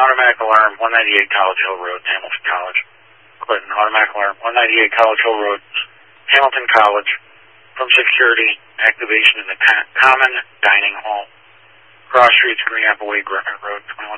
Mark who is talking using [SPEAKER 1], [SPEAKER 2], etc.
[SPEAKER 1] automatic alarm, 198 College Hill Road, Hamilton College. Clinton, automatic alarm, 198 College Hill Road, Hamilton College. From security, activation in the common dining hall. Cross Streets, Green Apple Way, Griffin Road, 21